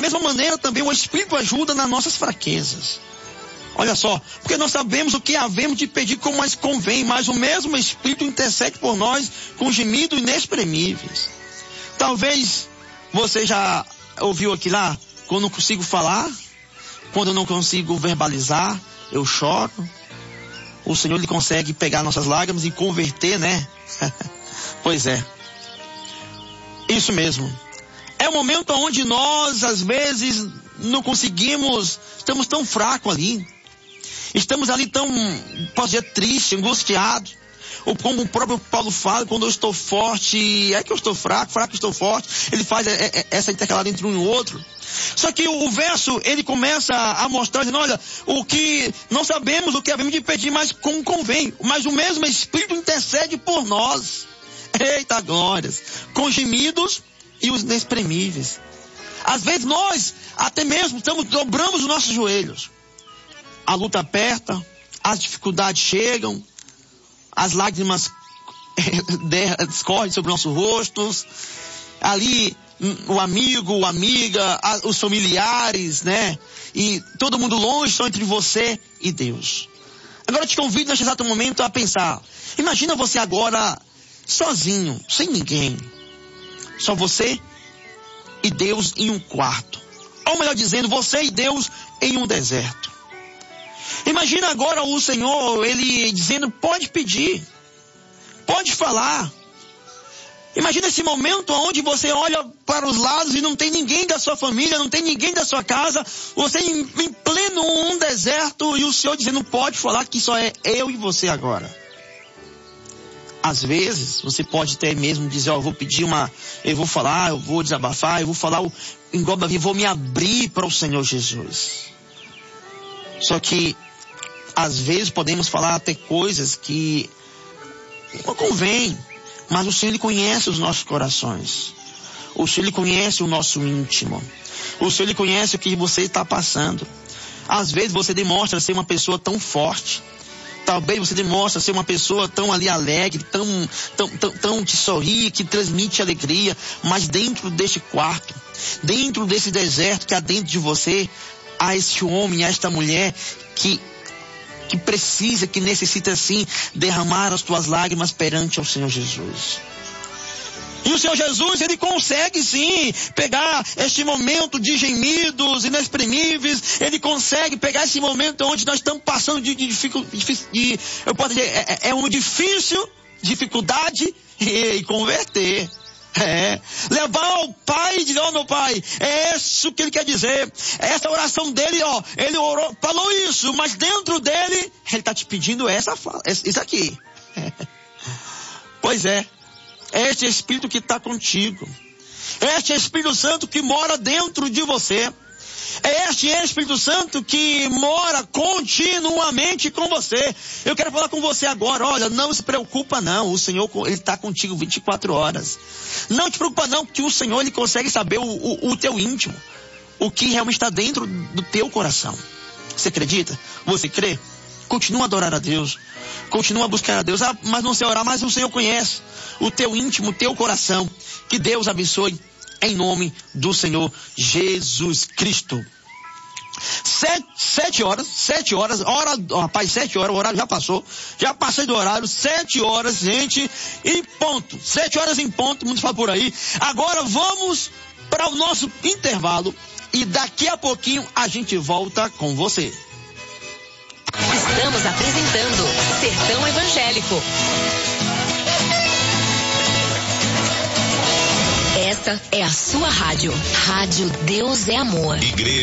mesma maneira também o Espírito ajuda nas nossas fraquezas. Olha só, porque nós sabemos o que havemos de pedir como mais convém, mas o mesmo Espírito intercede por nós com gemidos inexprimíveis. Talvez você já ouviu aqui lá, quando não consigo falar, quando eu não consigo verbalizar, eu choro. O Senhor, Ele consegue pegar nossas lágrimas e converter, né? Pois é. Isso mesmo. É o momento onde nós, às vezes, não conseguimos, estamos tão fracos ali. Estamos ali tão, posso dizer, triste, angustiado. Ou como o próprio Paulo fala, quando eu estou forte, é que eu estou fraco, fraco estou forte. Ele faz essa intercalada entre um e o outro. Só que o verso, ele começa a mostrar, dizendo, olha, o que não sabemos o que havemos de pedir, mas como convém. Mas o mesmo Espírito intercede por nós. Eita glórias! Com gemidos e os inexprimíveis. Às vezes nós, até mesmo, dobramos os nossos joelhos. A luta aperta, as dificuldades chegam, as lágrimas escorrem sobre nossos rostos. Ali, o amigo, a amiga, os familiares, né? E todo mundo longe, só entre você e Deus. Agora eu te convido neste exato momento a pensar. Imagina você agora sozinho, sem ninguém. Só você e Deus em um quarto. Ou melhor dizendo, você e Deus em um deserto. Imagina agora o Senhor, Ele dizendo, pode pedir, pode falar. Imagina esse momento onde você olha para os lados e não tem ninguém da sua família, não tem ninguém da sua casa, você em pleno um deserto e o Senhor dizendo, pode falar, que só é eu e você agora. Às vezes, você pode até mesmo dizer, eu vou pedir eu vou falar, eu vou desabafar, eu vou falar, eu vou me abrir para o Senhor Jesus. Só que, às vezes, podemos falar até coisas que não convém, mas o Senhor, Ele conhece os nossos corações. O Senhor, Ele conhece o nosso íntimo. O Senhor, Ele conhece o que você está passando. Às vezes, você demonstra ser uma pessoa tão forte. Talvez você demonstre ser uma pessoa tão ali alegre, tão que sorri, que transmite alegria. Mas dentro deste quarto, dentro desse deserto que há dentro de você, há este homem, há esta mulher que precisa, que necessita sim derramar as tuas lágrimas perante ao Senhor Jesus. E o Senhor Jesus, Ele consegue sim pegar este momento de gemidos inexprimíveis, Ele consegue pegar esse momento onde nós estamos passando eu posso dizer, é uma dificuldade e converter. Levar ao Pai e dizer, meu Pai, é isso que Ele quer dizer. Essa oração dele, ele orou, falou isso, mas dentro dele, Ele está te pedindo isso aqui. Pois é. Este Espírito que está contigo. Este Espírito Santo que mora dentro de você. Este Espírito Santo que mora continuamente com você. Eu quero falar com você agora. Olha, não se preocupa não. O Senhor, Ele está contigo 24 horas. Não te preocupa não, porque o Senhor, Ele consegue saber o teu íntimo. O que realmente está dentro do teu coração. Você acredita? Você crê? Continua a adorar a Deus. Continua a buscar a Deus. Mas não sei orar, mas o Senhor conhece o teu íntimo, o teu coração. Que Deus abençoe em nome do Senhor Jesus Cristo. 7 horas, rapaz, 7 horas, o horário já passou. Já passei do horário, 7 horas, gente, em ponto. 7 horas em ponto, mundo fala por aí. Agora vamos para o nosso intervalo e daqui a pouquinho a gente volta com você. Estamos apresentando Sertão Evangélico. Esta é a sua rádio. Rádio Deus é Amor. Igreja